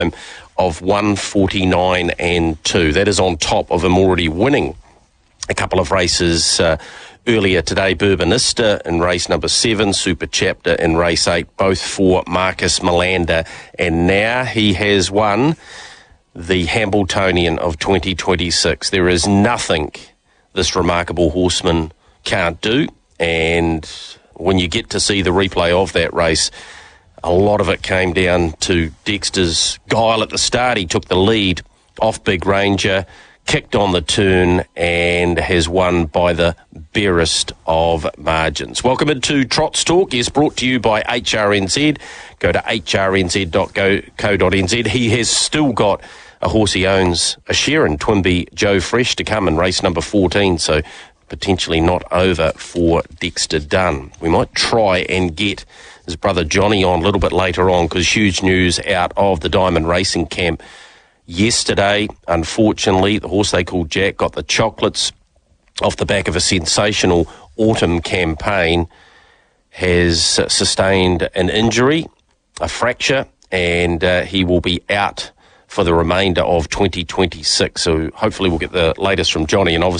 of 149 and 2. That is on top of him already winning a couple of races earlier today. Bourbonista in race number 7, Super Chapter in race 8, both for Marcus Melander. And now he has won the Hambletonian of 2026. There is nothing this remarkable horseman can't do. And when you get to see the replay of that race, a lot of it came down to Dexter's guile at the start. He took the lead off Big Ranger, kicked on the turn, and has won by the barest of margins. Welcome into Trots Talk. Is brought to you by HRNZ. Go to hrnz.co.nz. He has still got a horse he owns a share in, Twinbee Joe Fresh, to come in race number 14, so potentially not over for Dexter Dunn. We might try and get his brother Johnny on a little bit later on, because huge news out of the Diamond Racing camp yesterday. Unfortunately, the horse they call Jack got the chocolates off the back of a sensational autumn campaign, has sustained an injury, a fracture, and he will be out for the remainder of 2026. So hopefully we'll get the latest from Johnny, and obviously